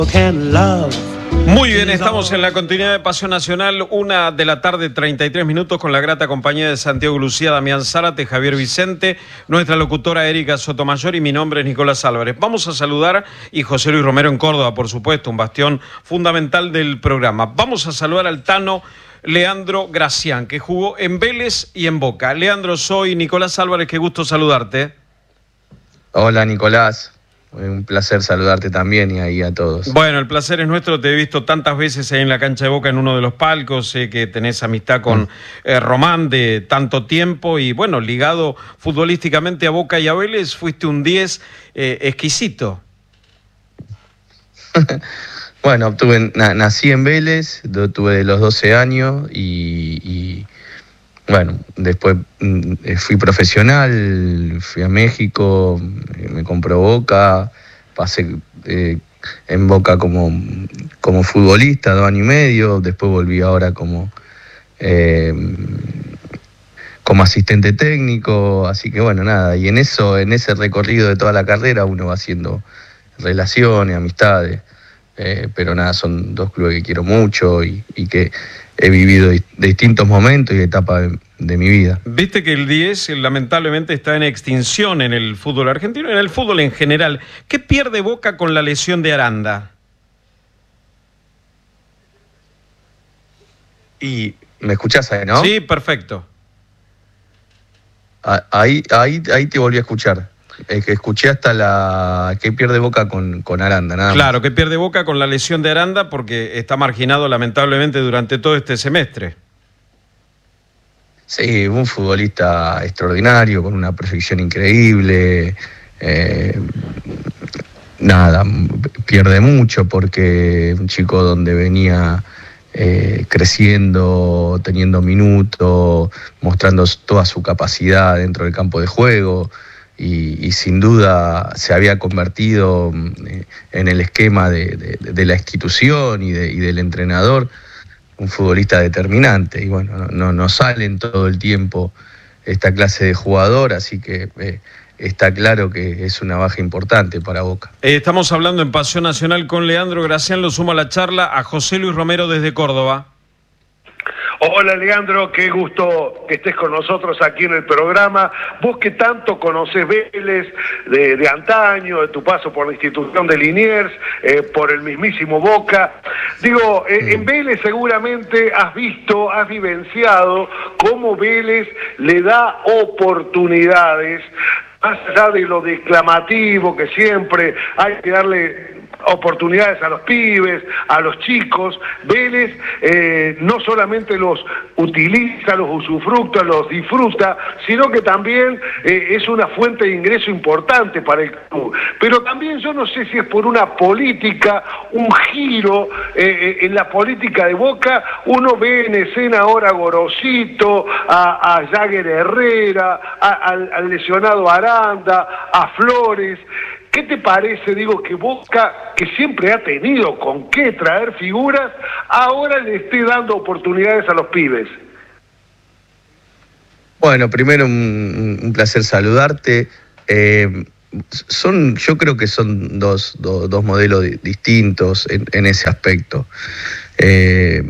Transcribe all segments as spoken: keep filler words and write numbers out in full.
Muy bien, estamos en la continuidad de Pasión Nacional, una de la tarde, treinta y tres minutos, con la grata compañía de Santiago Lucía, Damián Zárate, Javier Vicente, nuestra locutora Erika Sotomayor y mi nombre es Nicolás Álvarez. Vamos a saludar, y José Luis Romero en Córdoba, por supuesto, un bastión fundamental del programa. Vamos a saludar al Tano Leandro Gracián, que jugó en Vélez y en Boca. Leandro, soy Nicolás Álvarez, qué gusto saludarte. Hola, Nicolás. Un placer saludarte también y ahí a todos. Bueno, el placer es nuestro, te he visto tantas veces ahí en la cancha de Boca en uno de los palcos, sé que tenés amistad con mm. eh, Román de tanto tiempo y bueno, ligado futbolísticamente a Boca y a Vélez, fuiste un diez eh, exquisito. Bueno, tuve, na, nací en Vélez, tuve los doce años y... y... Bueno, después fui profesional, fui a México, me compró Boca, pasé eh, en Boca como, como futbolista dos años y medio, después volví ahora como, eh, como asistente técnico, así que bueno, nada, y en eso, en ese recorrido de toda la carrera uno va haciendo relaciones, amistades, eh, pero nada, son dos clubes que quiero mucho y, y que he vivido de distintos momentos y etapas de, de mi vida. Viste que el diez lamentablemente está en extinción en el fútbol argentino, en el fútbol en general. ¿Qué pierde Boca con la lesión de Aranda? Y me escuchás ahí, ¿no? Sí, perfecto. Ahí, ahí, ahí te volví a escuchar. Es que escuché hasta la que pierde Boca con, con Aranda, nada más. Claro, que pierde Boca con la lesión de Aranda porque está marginado lamentablemente durante todo este semestre. Sí, un futbolista extraordinario, con una perfección increíble. Eh, nada, pierde mucho porque un chico donde venía eh, creciendo, teniendo minutos, mostrando toda su capacidad dentro del campo de juego. Y, y sin duda se había convertido en el esquema de, de, de la institución y, de, y del entrenador, un futbolista determinante. Y bueno, no, no, no salen todo el tiempo esta clase de jugador, así que eh, está claro que es una baja importante para Boca. Eh, estamos hablando en Pasión Nacional con Leandro Gracián, lo sumo a la charla a José Luis Romero desde Córdoba. Hola Leandro, qué gusto que estés con nosotros aquí en el programa. Vos que tanto conocés Vélez de, de antaño, de tu paso por la institución de Liniers, eh, por el mismísimo Boca. Digo, eh, sí. En Vélez seguramente has visto, has vivenciado cómo Vélez le da oportunidades, más allá de lo declamativo que siempre hay que darle oportunidades a los pibes, a los chicos. Vélez eh, no solamente los utiliza, los usufructa, los disfruta, sino que también eh, es una fuente de ingreso importante para el club. Pero también yo no sé si es por una política, un giro eh, en la política de Boca. Uno ve en escena ahora a Gorosito, a, a Jagger Herrera, a, al, al lesionado Aranda, a Flores. ¿Qué te parece, digo, que Boca, que siempre ha tenido con qué traer figuras, ahora le esté dando oportunidades a los pibes? Bueno, primero un, un placer saludarte. Eh, son, yo creo que son dos, dos, dos modelos distintos en, en ese aspecto. Eh,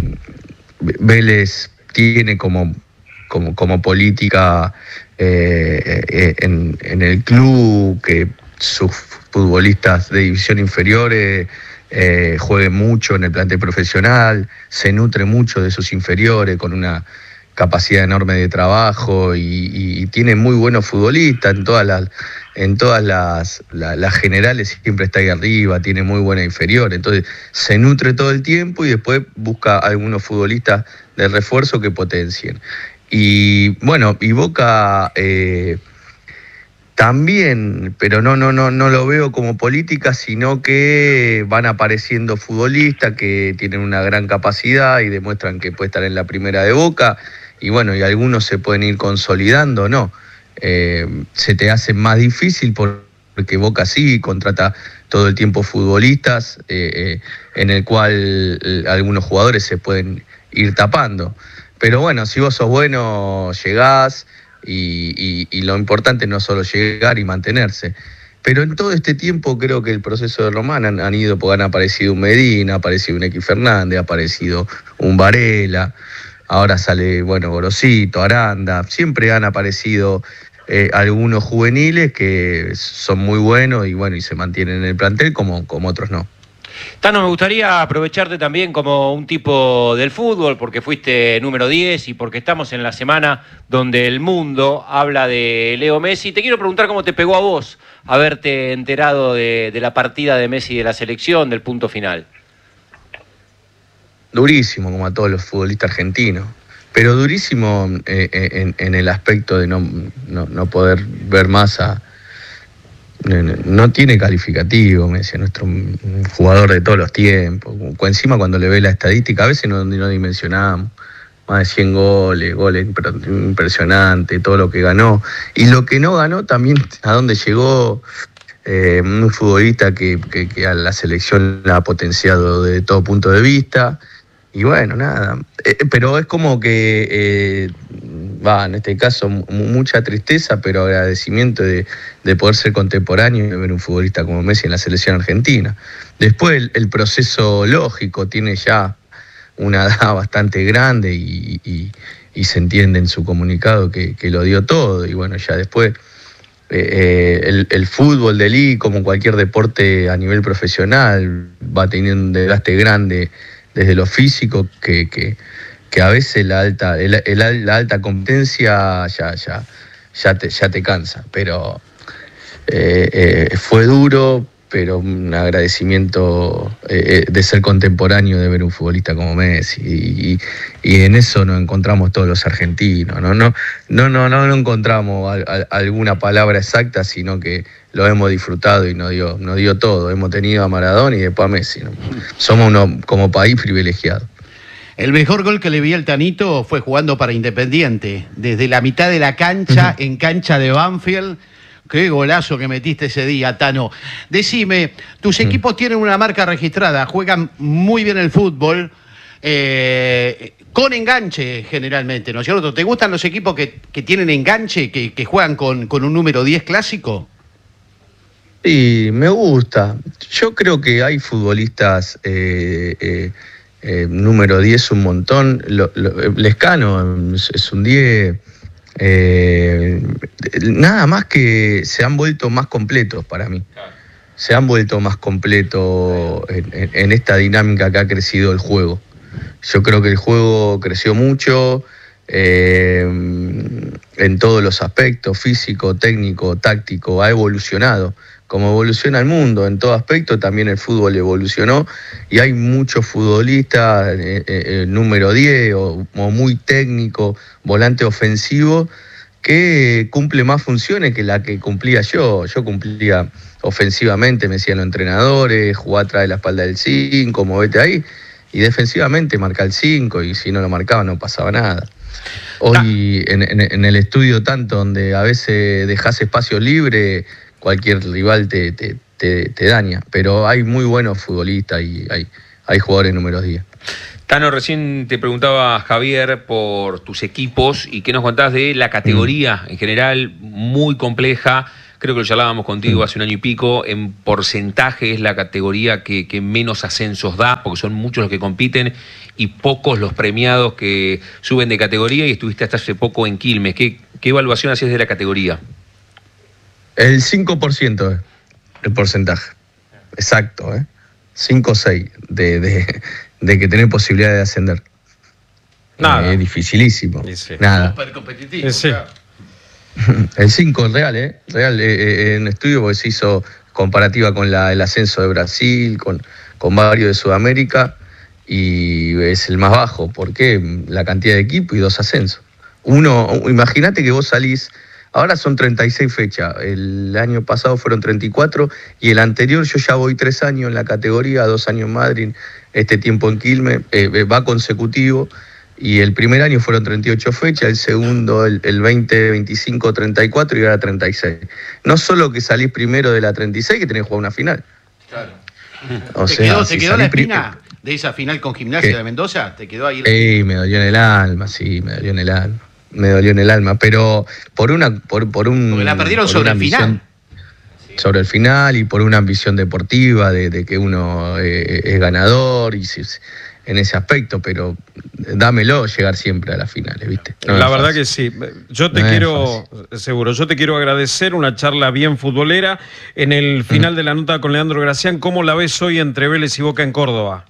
Vélez tiene como, como, como política eh, eh, en, en el club que sus futbolistas de división inferiores eh, jueguen mucho en el plantel profesional, se nutre mucho de sus inferiores con una capacidad enorme de trabajo y, y, y tiene muy buenos futbolistas en todas las en todas las, la, las generales, siempre está ahí arriba, tiene muy buena inferior, entonces se nutre todo el tiempo y después busca algunos futbolistas de refuerzo que potencien. Y bueno, y Boca eh, también, pero no, no, no, no lo veo como política, sino que van apareciendo futbolistas que tienen una gran capacidad y demuestran que puede estar en la primera de Boca, y bueno, y algunos se pueden ir consolidando, ¿no? Eh, se te hace más difícil porque Boca sí contrata todo el tiempo futbolistas, eh, eh, en el cual eh, algunos jugadores se pueden ir tapando. Pero bueno, si vos sos bueno, llegás. Y, y, y lo importante no es solo llegar y mantenerse. Pero en todo este tiempo creo que el proceso de Román han, han ido, porque han aparecido un Medina, ha aparecido un X Fernández, ha aparecido un Varela, ahora sale, bueno, Gorosito, Aranda, siempre han aparecido eh, algunos juveniles que son muy buenos y bueno, y se mantienen en el plantel como, como otros no. Tano, me gustaría aprovecharte también como un tipo del fútbol, porque fuiste número diez y porque estamos en la semana donde el mundo habla de Leo Messi. Te quiero preguntar cómo te pegó a vos haberte enterado de, de la partida de Messi de la selección, del punto final. Durísimo, como a todos los futbolistas argentinos, pero durísimo eh, en, en el aspecto de no, no, no poder ver más a... No tiene calificativo, Messi, nuestro jugador de todos los tiempos. Encima cuando le ve la estadística, a veces no, no dimensionamos. Más de cien goles, goles impresionantes, todo lo que ganó. Y lo que no ganó también, a dónde llegó, eh, un futbolista que, que, que a la selección la ha potenciado desde todo punto de vista. Y bueno, nada. Eh, pero es como que... Eh, va, en este caso, mucha tristeza, pero agradecimiento de, de poder ser contemporáneo y de ver un futbolista como Messi en la selección argentina. Después el, el proceso lógico tiene ya una edad bastante grande y, y, y se entiende en su comunicado que, que lo dio todo. Y bueno, ya después eh, el, el fútbol de Lee, como cualquier deporte a nivel profesional, va teniendo un desgaste grande desde lo físico que... que que a veces la alta, el, el, la alta competencia ya, ya, ya, te, ya te cansa, pero eh, eh, fue duro, pero un agradecimiento eh, de ser contemporáneo, de ver un futbolista como Messi, y, y, y en eso nos encontramos todos los argentinos, no, no, no, no, no, no encontramos a, a, alguna palabra exacta, sino que lo hemos disfrutado y nos dio, nos dio todo, hemos tenido a Maradona y después a Messi, ¿no? Somos uno, como país privilegiado. El mejor gol que le vi al Tanito fue jugando para Independiente, desde la mitad de la cancha, uh-huh. en cancha de Banfield. Qué golazo que metiste ese día, Tano. Decime, tus uh-huh. equipos tienen una marca registrada, juegan muy bien el fútbol, eh, con enganche generalmente, ¿no es cierto? ¿Te gustan los equipos que, que tienen enganche, que, que juegan con, con un número diez clásico? Sí, me gusta. Yo creo que hay futbolistas... Eh, eh, Eh, número diez un montón, lo, lo, Lescano es, es un diez, eh, nada más que se han vuelto más completos para mí, se han vuelto más completos en, en, en esta dinámica que ha crecido el juego. Yo creo que el juego creció mucho eh, en todos los aspectos, físico, técnico, táctico, ha evolucionado. Como evoluciona el mundo en todo aspecto, también el fútbol evolucionó y hay muchos futbolistas, eh, eh, número diez o, o muy técnico, volante ofensivo, que cumple más funciones que la que cumplía yo. Yo cumplía ofensivamente, me decían los entrenadores, jugá atrás de la espalda del cinco, movete ahí, y defensivamente marca el cinco, y si no lo marcaba no pasaba nada. Hoy en, en, en el estudio tanto, donde a veces dejás espacio libre, cualquier rival te, te, te, te daña, pero hay muy buenos futbolistas y hay, hay jugadores números diez. Tano, recién te preguntaba Javier por tus equipos y qué nos contabas de la categoría mm. en general, muy compleja. Creo que lo charlábamos contigo mm. hace un año y pico. En porcentaje es la categoría que, que menos ascensos da, porque son muchos los que compiten y pocos los premiados que suben de categoría, y estuviste hasta hace poco en Quilmes. ¿Qué, qué evaluación hacías de la categoría? El cinco por ciento es el porcentaje, exacto, ¿eh? cinco o seis de, de, de que tenés posibilidad de ascender. Nada. Eh, es dificilísimo. Sí, sí. Nada. Súper competitivo. Sí. Claro. El cinco es real, ¿eh? Real, eh, en estudio, porque se hizo comparativa con la, el ascenso de Brasil, con, con varios de Sudamérica, y es el más bajo. ¿Por qué? La cantidad de equipo y dos ascensos. Uno, imagínate que vos salís. Ahora son treinta y seis fechas, el año pasado fueron treinta y cuatro y el anterior yo ya voy tres años en la categoría, dos años en Madrid, este tiempo en Quilmes, eh, va consecutivo, y el primer año fueron treinta y ocho fechas, el segundo el, el veinte, veinticinco, treinta y cuatro y ahora treinta y seis. No solo que salís primero de la treinta y seis, que tenés que jugar una final. Claro. O ¿Te sea, quedó, si ¿te quedó la espina prim... de esa final con Gimnasia ¿Qué? de Mendoza? ¿Te quedó ahí? Sí, me dolió en el alma, sí, me dolió en el alma. Me dolió en el alma, pero por una por, por un porque la perdieron por sobre una el misión... final. sobre el final y por una ambición deportiva de, de que uno eh, es ganador y si, en ese aspecto, pero dámelo llegar siempre a las finales, ¿viste? No la verdad que sí. Yo te no quiero, seguro, yo te quiero agradecer una charla bien futbolera. En el final mm. de la nota con Leandro Gracián, ¿cómo la ves hoy entre Vélez y Boca en Córdoba?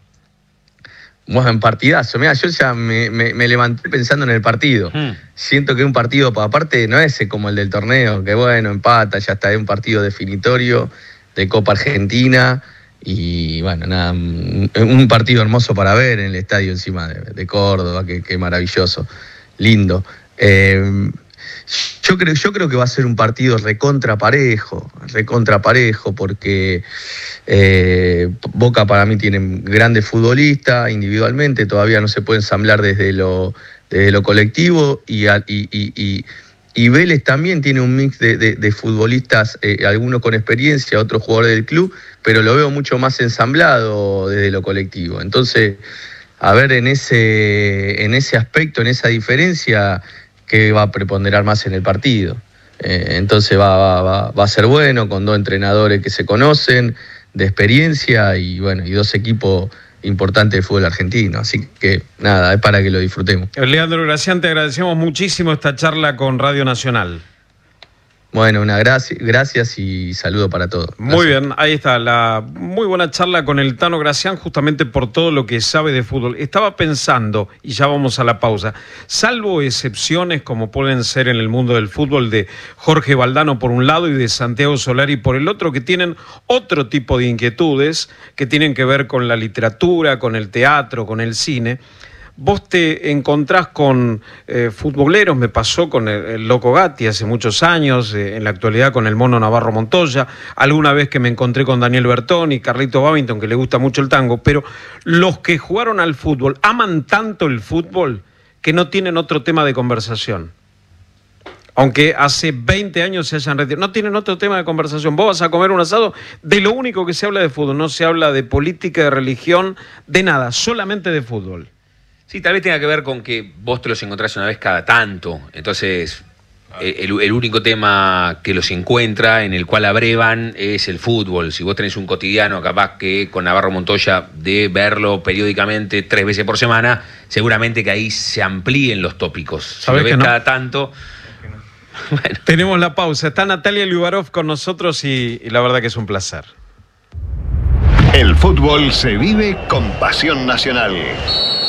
Bueno, en partidazo. Mirá, yo ya me, me, me levanté pensando en el partido. Mm. Siento que un partido, aparte, no es como el del torneo, que bueno, empata, ya está, es un partido definitorio de Copa Argentina. Y bueno, nada, un partido hermoso para ver en el estadio encima de, de Córdoba, que, que maravilloso, lindo. Eh, yo, creo, yo creo que va a ser un partido recontra parejo, recontra parejo, porque eh, Boca para mí tiene grandes futbolistas individualmente, todavía no se puede ensamblar desde lo, desde lo colectivo y, y, y, y Y Vélez también tiene un mix de, de, de futbolistas, eh, algunos con experiencia, otros jugadores del club, pero lo veo mucho más ensamblado desde lo colectivo. Entonces, a ver en ese, en ese aspecto, en esa diferencia, qué va a preponderar más en el partido. Eh, entonces va, va, va, va a ser bueno, con dos entrenadores que se conocen, de experiencia, y bueno, y dos equipos importante del fútbol argentino, así que nada, es para que lo disfrutemos. Leandro Gracián, te agradecemos muchísimo esta charla con Radio Nacional. Bueno, una gracia, gracias y saludo para todos. Gracias. Muy bien, ahí está, la muy buena charla con el Tano Gracián, justamente por todo lo que sabe de fútbol. Estaba pensando, y ya vamos a la pausa, salvo excepciones como pueden ser en el mundo del fútbol de Jorge Valdano por un lado y de Santiago Solari por el otro, que tienen otro tipo de inquietudes que tienen que ver con la literatura, con el teatro, con el cine. Vos te encontrás con eh, futboleros, me pasó con el, el Loco Gatti hace muchos años, eh, en la actualidad con el Mono Navarro Montoya, alguna vez que me encontré con Daniel Bertoni, Carlito Babington, que le gusta mucho el tango, pero los que jugaron al fútbol aman tanto el fútbol que no tienen otro tema de conversación. Aunque hace veinte años se hayan retirado, no tienen otro tema de conversación. Vos vas a comer un asado, de lo único que se habla de fútbol, no se habla de política, de religión, de nada, solamente de fútbol. Sí, tal vez tenga que ver con que vos te los encontrás una vez cada tanto. Entonces, el, el único tema que los encuentra, en el cual abrevan, es el fútbol. Si vos tenés un cotidiano, capaz que con Navarro Montoya, de verlo periódicamente tres veces por semana, seguramente que ahí se amplíen los tópicos. Si lo ves no? cada tanto... Bueno. Tenemos la pausa. Está Natalia Liubarov con nosotros y, y la verdad que es un placer. El fútbol se vive con pasión nacional.